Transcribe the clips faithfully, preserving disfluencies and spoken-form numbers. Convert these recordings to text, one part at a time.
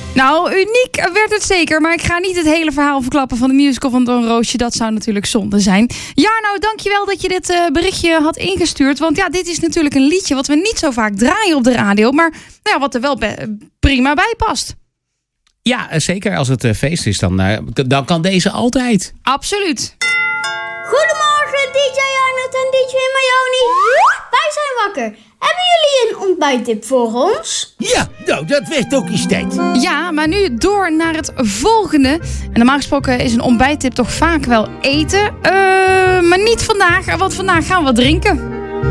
Nou, uniek werd het zeker. Maar ik ga niet het hele verhaal verklappen van de musical van Don Roosje. Dat zou natuurlijk zonde zijn. Jarno, dankjewel dat je dit uh, berichtje had ingestuurd. Want ja, dit is natuurlijk een liedje wat we niet zo vaak draaien op de radio. Maar nou ja, wat er wel be- prima bij past. Ja, zeker. Als het uh, feest is, dan, uh, dan kan deze altijd. Absoluut. Goedemorgen, D J Arnold en D J Mayoni. Wij zijn wakker. Hebben jullie een ontbijttip voor ons? Ja, nou, dat werd ook eens tijd. Ja, maar nu door naar het volgende. En normaal gesproken is een ontbijttip toch vaak wel eten. Uh, maar niet vandaag, want vandaag gaan we wat drinken.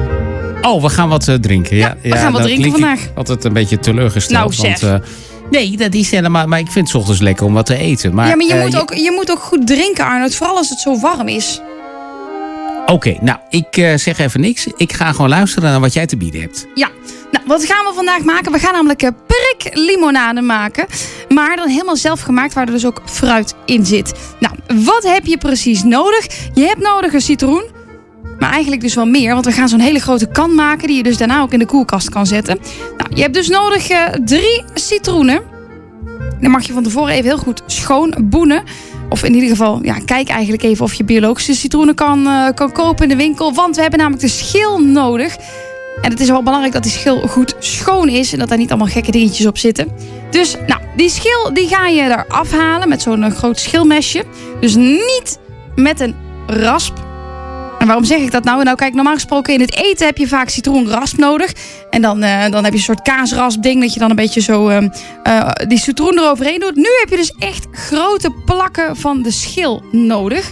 Oh, we gaan wat uh, drinken. Ja, ja we ja, gaan wat drinken vandaag. Ik altijd een beetje teleurgesteld. Nou zeg. Want, uh, nee, dat is helemaal. Maar ik vind het 's ochtends lekker om wat te eten. Maar, ja, maar je, uh, moet je... ook, je moet ook goed drinken, Arnold. Vooral als het zo warm is. Oké, okay, nou, ik uh, zeg even niks. Ik ga gewoon luisteren naar wat jij te bieden hebt. Ja, nou, wat gaan we vandaag maken? We gaan namelijk uh, priklimonade maken. Maar dan helemaal zelf gemaakt, waar er dus ook fruit in zit. Nou, wat heb je precies nodig? Je hebt nodig een citroen. Maar eigenlijk dus wel meer, want we gaan zo'n hele grote kan maken... die je dus daarna ook in de koelkast kan zetten. Nou, je hebt dus nodig uh, drie citroenen. Dan mag je van tevoren even heel goed schoon boenen. Of in ieder geval, ja, kijk eigenlijk even of je biologische citroenen kan, uh, kan kopen in de winkel. Want we hebben namelijk de schil nodig. En het is wel belangrijk dat die schil goed schoon is. En dat daar niet allemaal gekke dingetjes op zitten. Dus, nou, die schil die ga je er afhalen met zo'n uh, groot schilmesje. Dus niet met een rasp. En waarom zeg ik dat nou? Nou kijk, normaal gesproken in het eten heb je vaak citroenrasp nodig. En dan, uh, dan heb je een soort kaasrasp ding dat je dan een beetje zo uh, uh, die citroen eroverheen doet. Nu heb je dus echt grote plakken van de schil nodig.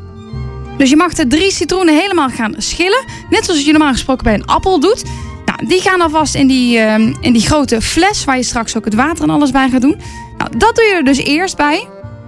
Dus je mag de drie citroenen helemaal gaan schillen. Net zoals je normaal gesproken bij een appel doet. Nou, die gaan alvast in die, uh, in die grote fles waar je straks ook het water en alles bij gaat doen. Nou, dat doe je er dus eerst bij.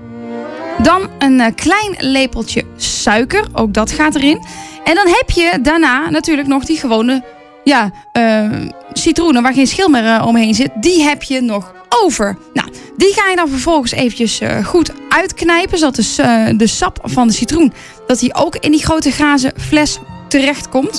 Dan een uh, klein lepeltje suiker. Ook dat gaat erin. En dan heb je daarna natuurlijk nog die gewone ja, uh, citroenen waar geen schil meer uh, omheen zit. Die heb je nog over. Nou, die ga je dan vervolgens eventjes uh, goed uitknijpen. Zodat de, uh, de sap van de citroen dat die ook in die grote glazen fles terecht komt.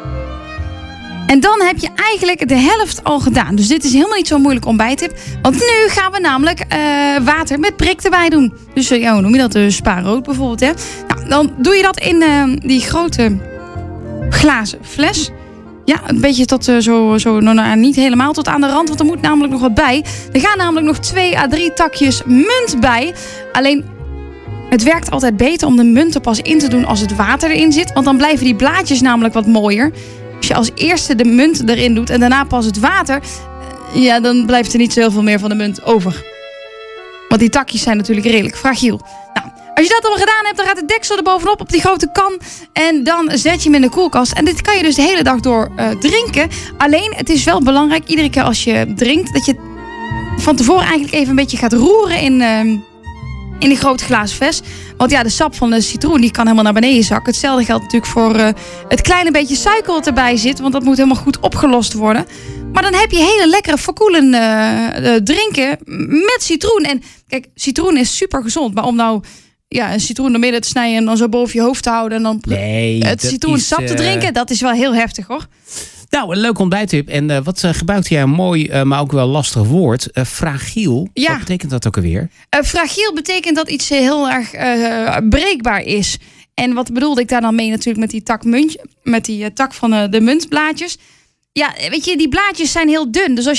En dan heb je eigenlijk de helft al gedaan. Dus dit is helemaal niet zo'n moeilijk ontbijttip. Want nu gaan we namelijk uh, water met prik erbij doen. Dus uh, ja, hoe noem je dat? Uh, spaarrood bijvoorbeeld. Hè? Nou, dan doe je dat in uh, die grote glazen fles. Ja, een beetje tot uh, zo, zo nou, niet helemaal tot aan de rand. Want er moet namelijk nog wat bij. Er gaan namelijk nog twee à drie takjes munt bij. Alleen, het werkt altijd beter om de munt er pas in te doen als het water erin zit. Want dan blijven die blaadjes namelijk wat mooier. Als je als eerste de munt erin doet en daarna pas het water... ja, dan blijft er niet zo heel veel meer van de munt over. Want die takjes zijn natuurlijk redelijk fragiel. Nou, als je dat allemaal gedaan hebt, dan gaat de deksel er bovenop op die grote kan. En dan zet je hem in de koelkast. En dit kan je dus de hele dag door uh, drinken. Alleen, het is wel belangrijk, iedere keer als je drinkt... dat je van tevoren eigenlijk even een beetje gaat roeren in... Uh, in die grote glazen fles. Want ja, de sap van de citroen die kan helemaal naar beneden zakken. Hetzelfde geldt natuurlijk voor uh, het kleine beetje suiker wat erbij zit. Want dat moet helemaal goed opgelost worden. Maar dan heb je hele lekkere verkoelende uh, drinken met citroen. En kijk, citroen is super gezond. Maar om nou ja, een citroen door midden te snijden en dan zo boven je hoofd te houden... en dan nee, het citroensap uh... te drinken, dat is wel heel heftig hoor. Nou, een leuk ontbijttip. En uh, wat uh, gebruikte jij een mooi, uh, maar ook wel lastig woord? Uh, fragiel. Ja. Wat betekent dat ook alweer? Uh, fragiel betekent dat iets heel erg uh, breekbaar is. En wat bedoelde ik daar dan mee natuurlijk met die tak, munt, met die uh, tak van uh, de muntblaadjes? Ja, weet je, die blaadjes zijn heel dun. Dus als